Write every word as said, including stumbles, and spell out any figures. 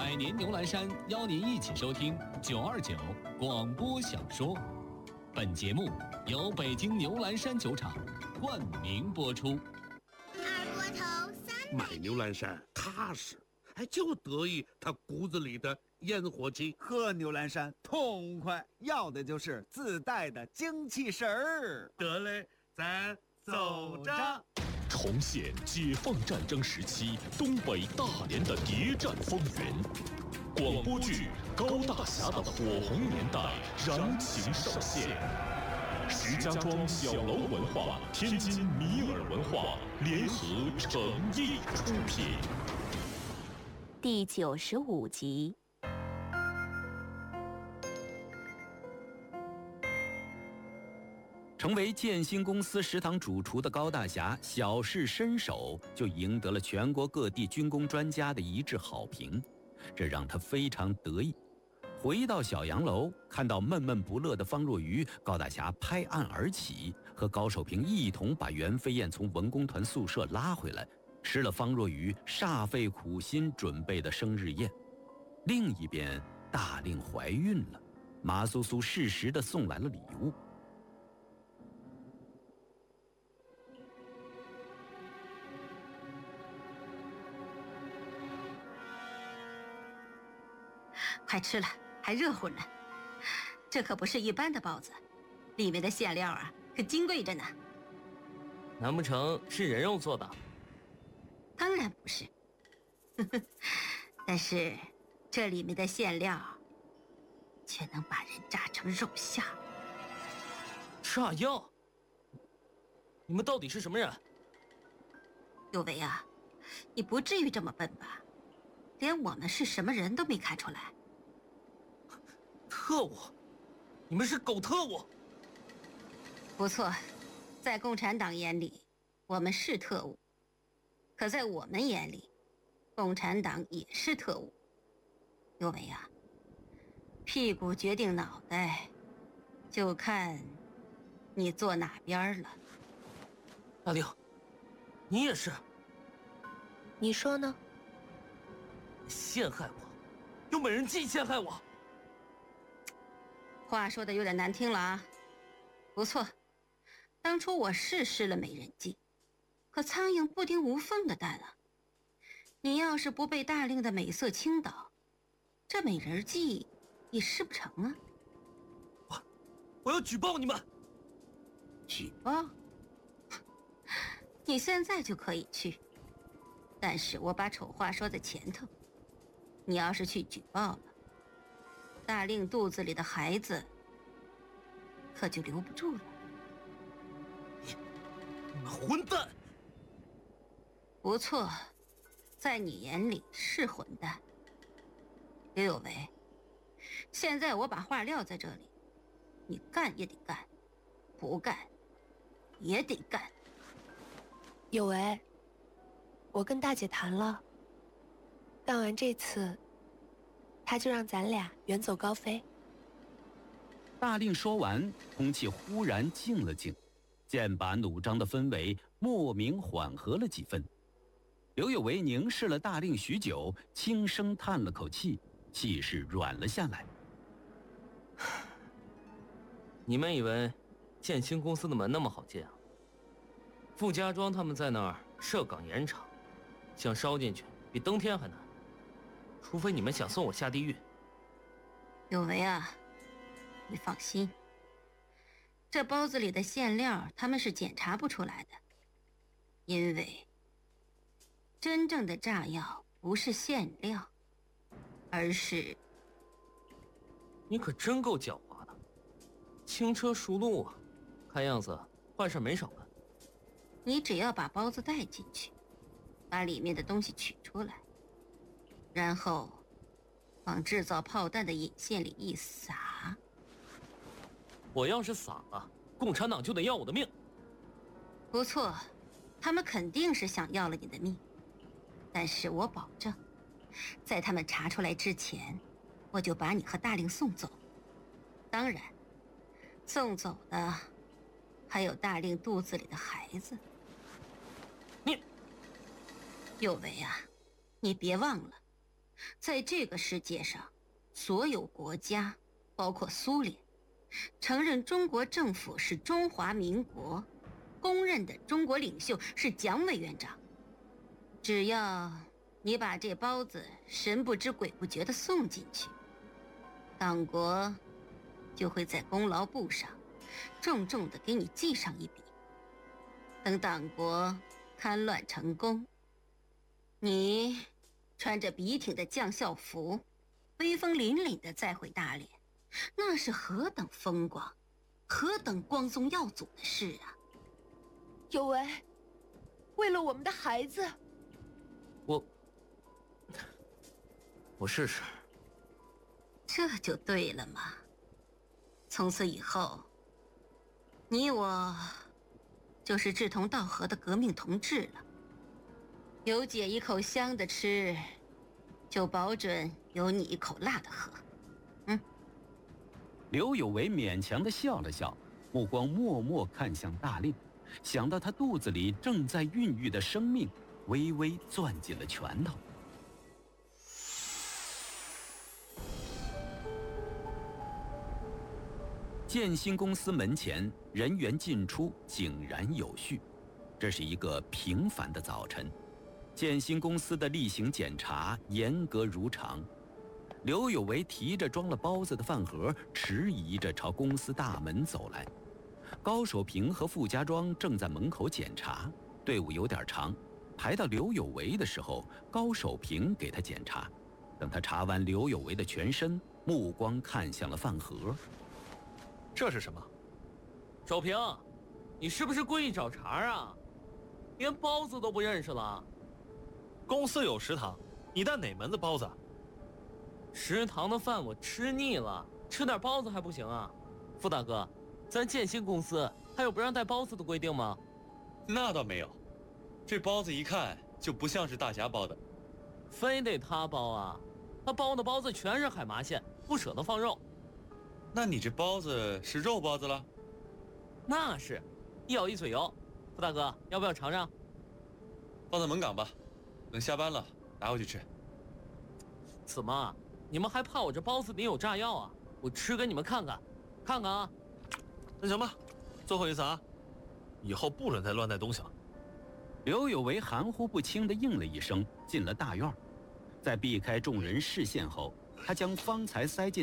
百年牛栏山邀您一起收听九二九广播小说。本节目由北京牛栏山酒厂冠名播出。 二锅头三买牛栏山踏实，还就得意他骨子里的烟火气。 喝牛栏山痛快，要的就是自带的精气神儿。 得嘞，咱走着。 重现解放战争时期东北大连的谍战风云，广播剧《高大侠的火红年代》燃情上线。石家庄小楼文化、天津米尔文化联合诚意出品。 第九十五集。成为建新公司食堂主厨的高大侠，小试身手就赢得了全国各地军工专家的一致好评，这让他非常得意。回到小洋楼，看到闷闷不乐的方若愚，高大侠拍案而起，和高守平一同把袁飞燕从文工团宿舍拉回来，吃了方若愚煞费苦心准备的生日宴。另一边，大令怀孕了，马苏苏适时地送来了礼物。 快吃了，还热乎呢。这可不是一般的包子，里面的馅料啊，可金贵着呢。 难不成是人肉做的？ 当然不是，但是这里面的馅料却能把人炸成肉馅。 炸药？你们到底是什么人？ 有为啊，你不至于这么笨吧？连我们是什么人都没看出来。 特务？你们是狗特务？ 不错，在共产党眼里，我们是特务；可在我们眼里，共产党也是特务。有为啊，屁股决定脑袋，就看你坐哪边了。 大令，你也是？ 你说呢？ 陷害我，用美人计陷害我。 话说的有点难听了啊。不错，当初我是施了美人计，可苍蝇不叮无缝的蛋啊。你要是不被大令的美色倾倒，这美人计也施不成啊。 我我要举报你们。 举报？你现在就可以去，但是我把丑话说在前头，你要是去举报了，大令肚子里的孩子可就留不住了。 你你们混蛋！ 不错，在你眼里是混蛋。刘有为，现在我把话撂在这里，你干也得干，不干也得干。 有为，我跟大姐谈了，干完这次他就让咱俩远走高飞。 大令说完，空气忽然静了静，剑拔弩张的氛围莫名缓和了几分。刘有为凝视了大令许久，轻声叹了口气，气势软了下来。 你们以为建新公司的门那么好进啊？傅家庄他们在那儿设岗严查，想烧进去比登天还难，除非你们想送我下地狱。 有为啊，你放心，这包子里的馅料他们是检查不出来的，因为真正的炸药不是馅料，而是…… 你可真够狡猾的，轻车熟路啊，看样子坏事没少干。 你只要把包子带进去，把里面的东西取出来，然后往制造炮弹的引线里一撒。 我要是撒了，共产党就得要我的命。 不错，他们肯定是想要了你的命，但是我保证，在他们查出来之前，我就把你和大令送走。当然，送走的还有大令肚子里的孩子。 你有为啊，你别忘了， 在这个世界上，所有国家，包括苏联，承认中国政府是中华民国，公认的中国领袖是蒋委员长。只要你把这包子神不知鬼不觉地送进去，党国就会在功劳簿上重重地给你记上一笔。等党国戡乱成功，你穿着笔挺的将校服，威风凛凛地再回大连，那是何等风光，何等光宗耀祖的事啊！ 有为，为了我们的孩子， 我我试试。 这就对了嘛。从此以后，你我就是志同道合的革命同志了。有姐一口香的吃，就保准有你一口辣的喝。嗯。 刘有为勉强地笑了笑，目光默默看向大令，想到他肚子里正在孕育的生命，微微攥紧了拳头。建新公司门前人员进出井然有序，这是一个平凡的早晨。建新公司的例行检查严格如常。刘有为提着装了包子的饭盒，迟疑着朝公司大门走来。高守平和傅家庄正在门口检查，队伍有点长。排到刘有为的时候，高守平给他检查。等他查完刘有为的全身，目光看向了饭盒。 这是什么？ 守平，你是不是故意找茬啊？连包子都不认识了？ 公司有食堂，你带哪门子包子？ 食堂的饭我吃腻了，吃点包子还不行啊？傅大哥，咱建新公司还有不让带包子的规定吗？ 那倒没有，这包子一看就不像是大侠包的。 非得他包啊？他包的包子全是海麻馅，不舍得放肉。 那你这包子是肉包子了？ 那是，一咬一嘴油。傅大哥，要不要尝尝？ 放在门岗吧，等下班了拿回去吃。 怎么，你们还怕我这包子里有炸药啊？我吃给你们看看，看看啊。 那行吧，最后一次啊，以后不准再乱带东西了。 刘有为含糊不清地应了一声，进了大院。在避开众人视线后，他将方才塞进